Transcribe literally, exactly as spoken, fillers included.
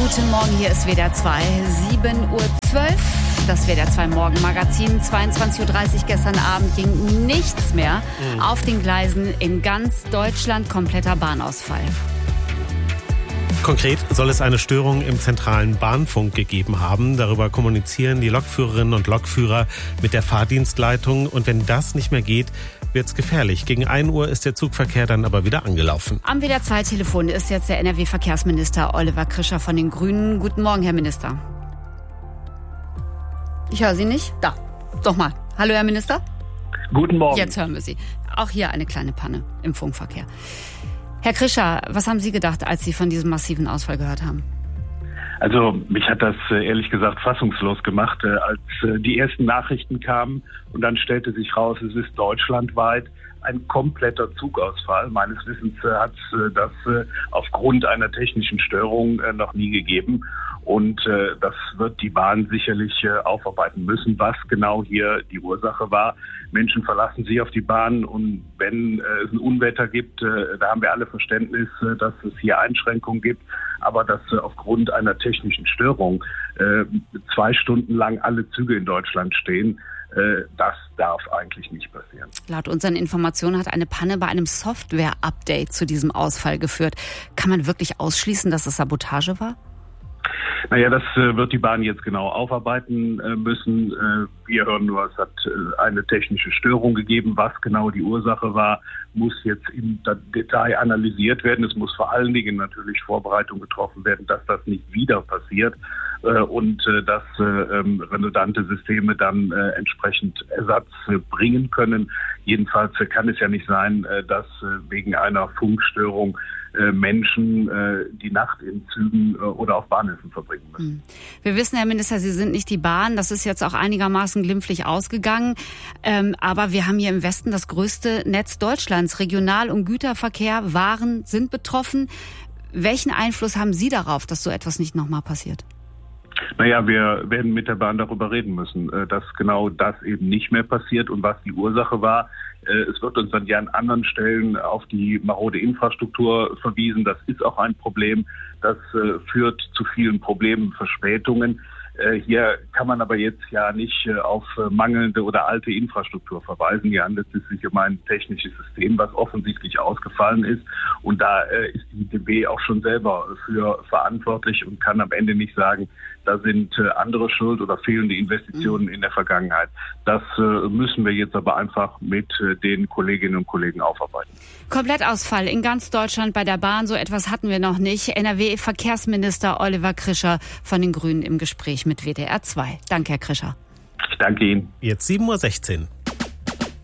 Guten Morgen, hier ist W D R zwei, sieben Uhr zwölf. Das W D R zwei Morgenmagazin, zweiundzwanzig Uhr dreißig. Gestern Abend ging nichts mehr mhm. auf den Gleisen in ganz Deutschland. Kompletter Bahnausfall. Konkret soll es eine Störung im zentralen Bahnfunk gegeben haben. Darüber kommunizieren die Lokführerinnen und Lokführer mit der Fahrdienstleitung. Und wenn das nicht mehr geht, wird's gefährlich. Gegen ein Uhr ist der Zugverkehr dann aber wieder angelaufen. Am W D R zwei Telefon ist jetzt der N R W-Verkehrsminister Oliver Krischer von den Grünen. Guten Morgen, Herr Minister. Ich höre Sie nicht. Da, doch mal. Hallo, Herr Minister. Guten Morgen. Jetzt hören wir Sie. Auch hier eine kleine Panne im Funkverkehr. Herr Krischer, was haben Sie gedacht, als Sie von diesem massiven Ausfall gehört haben? Also mich hat das ehrlich gesagt fassungslos gemacht, als die ersten Nachrichten kamen und dann stellte sich raus, es ist deutschlandweit ein kompletter Zugausfall. Meines Wissens hat es das aufgrund einer technischen Störung noch nie gegeben. Und äh, das wird die Bahn sicherlich äh, aufarbeiten müssen, was genau hier die Ursache war. Menschen verlassen sich auf die Bahn und wenn äh, es ein Unwetter gibt, äh, da haben wir alle Verständnis, äh, dass es hier Einschränkungen gibt. Aber dass äh, aufgrund einer technischen Störung äh, zwei Stunden lang alle Züge in Deutschland stehen, äh, das darf eigentlich nicht passieren. Laut unseren Informationen hat eine Panne bei einem Software-Update zu diesem Ausfall geführt. Kann man wirklich ausschließen, dass es Sabotage war? Naja, das äh, wird die Bahn jetzt genau aufarbeiten äh, müssen. Äh, wir hören nur, es hat äh, eine technische Störung gegeben. Was genau die Ursache war, muss jetzt im Detail analysiert werden. Es muss vor allen Dingen natürlich Vorbereitung getroffen werden, dass das nicht wieder passiert äh, und äh, dass äh, ähm, redundante Systeme dann äh, entsprechend Ersatz äh, bringen können. Jedenfalls äh, kann es ja nicht sein, äh, dass äh, wegen einer Funkstörung Menschen äh, die Nacht in Zügen äh, oder auf Bahnhöfen verbringen müssen. Wir wissen, Herr Minister, Sie sind nicht die Bahn. Das ist jetzt auch einigermaßen glimpflich ausgegangen. Ähm, aber wir haben hier im Westen das größte Netz Deutschlands. Regional- und Güterverkehr, Waren sind betroffen. Welchen Einfluss haben Sie darauf, dass so etwas nicht nochmal passiert? Naja, wir werden mit der Bahn darüber reden müssen, dass genau das eben nicht mehr passiert und was die Ursache war. Es wird uns dann ja an anderen Stellen auf die marode Infrastruktur verwiesen. Das ist auch ein Problem. Das führt zu vielen Problemen, Verspätungen. Hier kann man aber jetzt ja nicht auf mangelnde oder alte Infrastruktur verweisen. Hier handelt es sich um ein technisches System, was offensichtlich ausgefallen ist. Und da ist die D B auch schon selber für verantwortlich und kann am Ende nicht sagen, da sind andere schuld oder fehlende Investitionen in der Vergangenheit. Das müssen wir jetzt aber einfach mit den Kolleginnen und Kollegen aufarbeiten. Komplettausfall in ganz Deutschland bei der Bahn, so etwas hatten wir noch nicht. N R W-Verkehrsminister Oliver Krischer von den Grünen im Gespräch mit W D R zwei. Danke, Herr Krischer. Ich danke Ihnen. Jetzt sieben Uhr sechzehn.